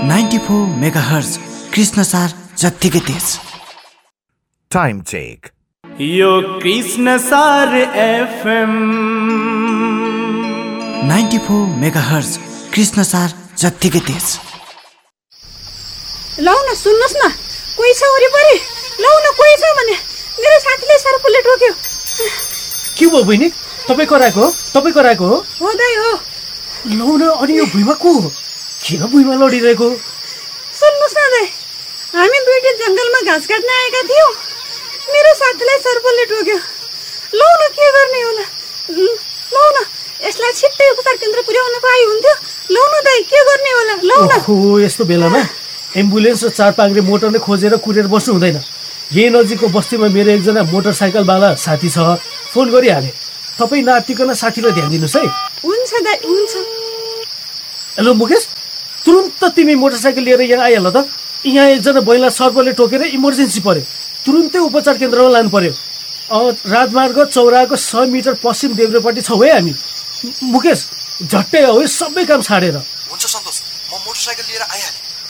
94 megahertz Krishnasar जत्तिकै तेज। Time check. यो कृष्णसार एफएम 94 मेगाहर्ज कृष्णसार जत्तिकै तेज। लौ न सुन्नुहोस् न, कोही छ वरिपरि? लौ न कोही छ भने मेरो साथीले सर्पले टोक्यो। के भयो बहिनी? तपाईँ कराएको हो? हो दाइ हो। लौ न, अनि यो भुइँमा को हो? किन भुइँमा लडिरहेको? सुन्नुहोस् न दाइ, हामी दुईटी जङ्गलमा घाँस काट्न आएका थियौँ। मेरो साथीलाई सर्पले टोक्यो। लौ न के गर्ने होला? लौ न, यसलाई छिट्टै उपचार केन्द्र पुर्याउन पाए हुन्थ्यो। लौ न दाइ, के गर्ने होला? लौ न। ओहो, यस्तो बेलामा एम्बुलेन्स र 4 पाङ्ग्रे मोटरले खोजेर कुरेर बस्नु हुँदैन। यही नजिकको बस्तीमा मेरो एकजना मोटरसाइकलवाला साथी छ, फोन गरिहाले। तपाईँ नातिकन साथीलाई ध्यान दिनुहोस् है। हुन्छ दाइ, हुन्छ। हेलो मुकेश, तुरुन्त तिमी मोटरसाइकल लिएर यहाँ आइहाल त। यहाँ एकजना महिला सर्पले टोकेर इमर्जेन्सी पर्यो, तुरुन्तै उपचार केन्द्रमा लानु पर्यो। राजमार्ग चौराको 100 मिटर पश्चिम देब्रेपट्टि छौँ है हामी। मुकेश, झट्टै हो, सबै काम छाडेर। हुन्छ सन्तोष, म मोटरसाइकल लिएर आइहालेँ।